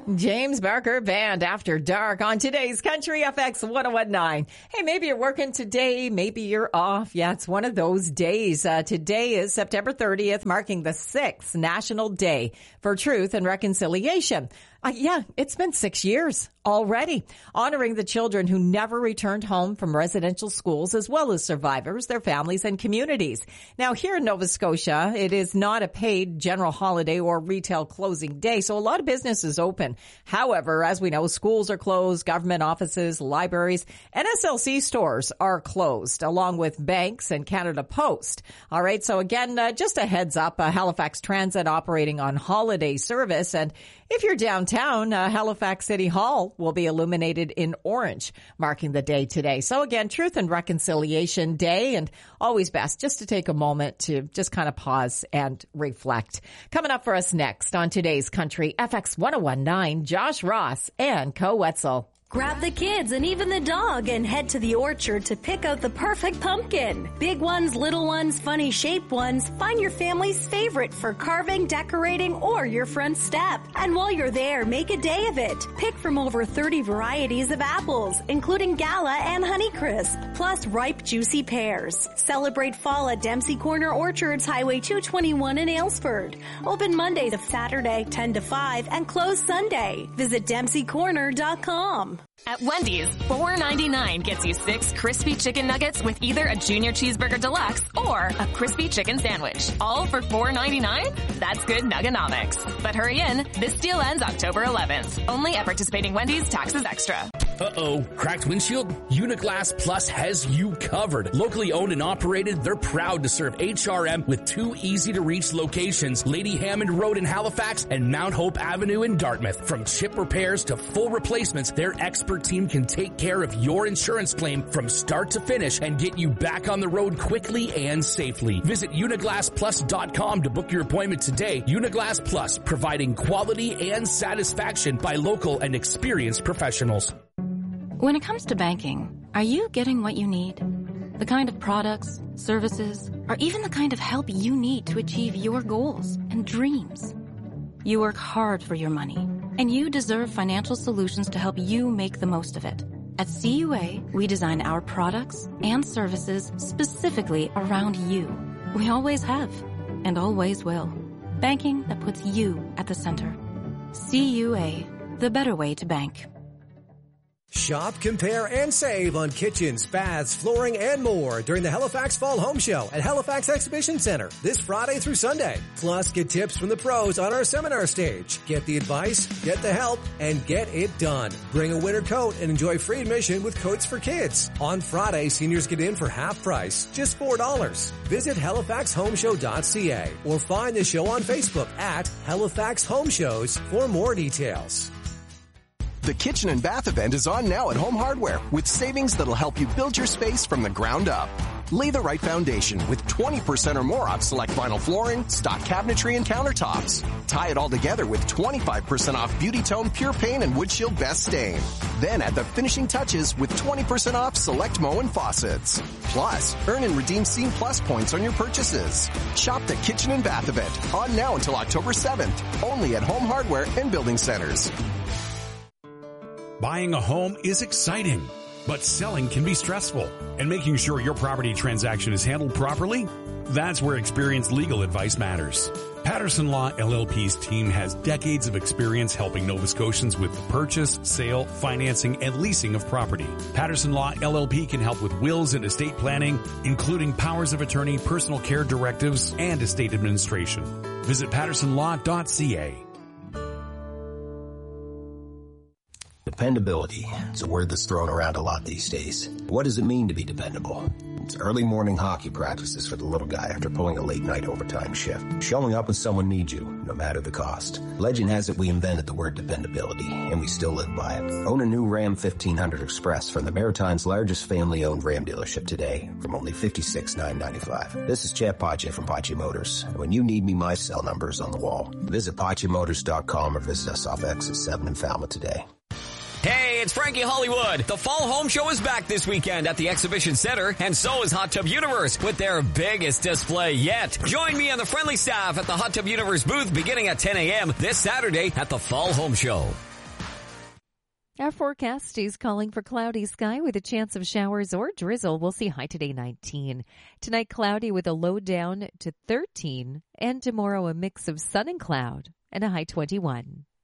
James Barker Band After Dark on today's Country FX 1019. Hey, maybe you're working today, maybe you're off. Yeah, it's one of those days. Today is September 30th, marking the 6th National Day for Truth and Reconciliation. It's been 6 years already, honoring the children who never returned home from residential schools, as well as survivors, their families, and communities. Now, here in Nova Scotia, it is not a paid general holiday or retail closing day, so a lot of business is open. However, as we know, schools are closed, government offices, libraries, and SLC stores are closed, along with banks and Canada Post. All right, so again, just a heads up, Halifax Transit operating on holiday service, and if you're downtown, Halifax City Hall will be illuminated in orange, marking the day today. So again, Truth and Reconciliation Day, and always best just to take a moment to just kind of pause and reflect. Coming up for us next on today's Country FX 1019, Josh Ross and Co Wetzel. Grab the kids and even the dog and head to the orchard to pick out the perfect pumpkin. Big ones, little ones, funny shaped ones. Find your family's favorite for carving, decorating, or your front step. And while you're there, make a day of it. Pick from over 30 varieties of apples, including Gala and Honeycrisp, plus ripe, juicy pears. Celebrate fall at Dempsey Corner Orchards, Highway 221 in Aylesford. Open Monday to Saturday, 10 to 5, and close Sunday. Visit DempseyCorner.com. At Wendy's, $4.99 gets you 6 crispy chicken nuggets with either a Junior Cheeseburger Deluxe or a crispy chicken sandwich. All for $4.99? That's good Nugganomics. But hurry in, this deal ends October 11th. Only at participating Wendy's, taxes extra. Uh-oh, cracked windshield? Uniglass Plus has you covered. Locally owned and operated, they're proud to serve HRM with 2 easy-to-reach locations, Lady Hammond Road in Halifax and Mount Hope Avenue in Dartmouth. From chip repairs to full replacements, their expert team can take care of your insurance claim from start to finish and get you back on the road quickly and safely. Visit uniglassplus.com to book your appointment today. Uniglass Plus, providing quality and satisfaction by local and experienced professionals. When it comes to banking, are you getting what you need? The kind of products, services, or even the kind of help you need to achieve your goals and dreams? You work hard for your money, and you deserve financial solutions to help you make the most of it. At CUA, we design our products and services specifically around you. We always have, and always will. Banking that puts you at the center. CUA, the better way to bank. Shop, compare, and save on kitchens, baths, flooring, and more during the Halifax Fall Home Show at Halifax Exhibition Center this Friday through Sunday. Plus, get tips from the pros on our seminar stage. Get the advice, get the help, and get it done. Bring a winter coat and enjoy free admission with Coats for Kids. On Friday, seniors get in for half price, just $4. Visit halifaxhomeshow.ca or find the show on Facebook at Halifax Home Shows for more details. The Kitchen and Bath event is on now at Home Hardware with savings that'll help you build your space from the ground up. Lay the right foundation with 20% or more off select vinyl flooring, stock cabinetry, and countertops. Tie it all together with 25% off Beauty Tone Pure Paint and Wood Shield Best Stain. Then add the finishing touches with 20% off select Moen and faucets. Plus, earn and redeem Scene Plus points on your purchases. Shop the Kitchen and Bath event on now until October 7th. Only at Home Hardware and Building Centers. Buying a home is exciting, but selling can be stressful. And making sure your property transaction is handled properly? That's where experienced legal advice matters. Patterson Law LLP's team has decades of experience helping Nova Scotians with the purchase, sale, financing, and leasing of property. Patterson Law LLP can help with wills and estate planning, including powers of attorney, personal care directives, and estate administration. Visit pattersonlaw.ca. Dependability is a word that's thrown around a lot these days. What does it mean to be dependable? It's early morning hockey practices for the little guy after pulling a late night overtime shift. Showing up when someone needs you, no matter the cost. Legend has it we invented the word dependability, and we still live by it. Own a new Ram 1500 Express from the Maritime's largest family-owned Ram dealership today, from only $56,995. This is Chad Pache from Pache Motors. And when you need me, my cell number is on the wall. Visit PacheMotors.com or visit us off Exit 7 in Falmouth today. Hey, it's Frankie Hollywood. The Fall Home Show is back this weekend at the Exhibition Center, and so is Hot Tub Universe with their biggest display yet. Join me and the friendly staff at the Hot Tub Universe booth beginning at 10 a.m. this Saturday at the Fall Home Show. Our forecast is calling for cloudy sky with a chance of showers or drizzle. We'll see high today 19. Tonight cloudy with a low down to 13. And tomorrow a mix of sun and cloud and a high 21.